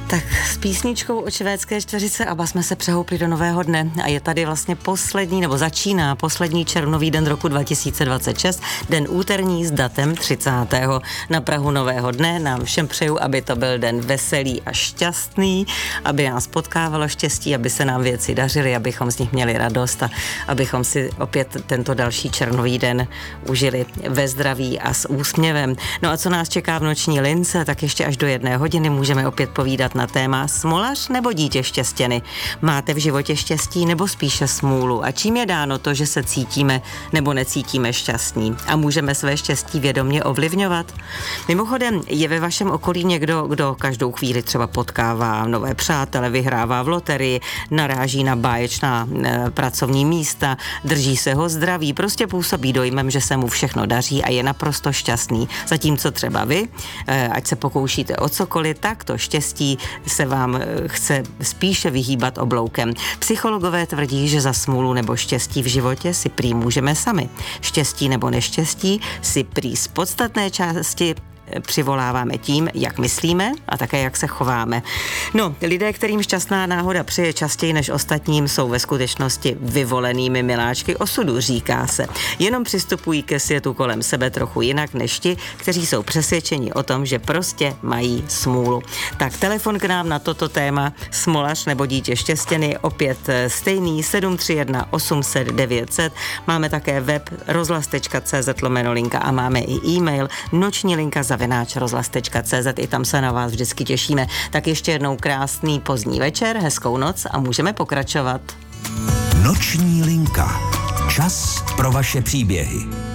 Tak s písničkou od švédské čtveřice ABBA jsme se přehoupli do nového dne a je tady vlastně začíná poslední červnový den roku 2026, den úterní s datem 30. Na prahu nového dne. Nám všem přeju, aby to byl den veselý a šťastný, aby nás potkávalo štěstí, aby se nám věci dařily, abychom z nich měli radost a abychom si opět tento další červnový den užili ve zdraví a s úsměvem. No a co nás čeká v noční lince, tak ještě až do 1 hodiny můžeme opět povídat na téma smolař nebo dítě štěstěny. Máte v životě štěstí nebo spíše smůlu? A čím je dáno to, že se cítíme nebo necítíme šťastní? A můžeme své štěstí vědomě ovlivňovat? Mimochodem, je ve vašem okolí někdo, kdo každou chvíli třeba potkává nové přátele, vyhrává v loterii, naráží na báječná pracovní místa, drží se ho zdraví, prostě působí dojmem, že se mu všechno daří a je naprosto šťastný. Zatímco třeba vy, ať se pokoušíte o cokoliv, tak to štěstí se vám chce spíše vyhýbat obloukem. Psychologové tvrdí, že za smůlu nebo štěstí v životě si prý můžeme sami. Štěstí nebo neštěstí si prý z podstatné části přivoláváme tím, jak myslíme a také jak se chováme. No, lidé, kterým šťastná náhoda přeje častěji než ostatním, jsou ve skutečnosti vyvolenými miláčky osudu, říká se. Jenom přistupují ke světu kolem sebe trochu jinak než ti, kteří jsou přesvědčeni o tom, že prostě mají smůlu. Tak telefon k nám na toto téma smolař nebo dítě štěstěny opět stejný 731 800 900. Máme také web rozhlas.cz/linka a máme i e-mail nočnilinka@rozhlas.cz. I tam se na vás vždycky těšíme. Tak ještě jednou krásný pozdní večer, hezkou noc a můžeme pokračovat. Noční linka. Čas pro vaše příběhy.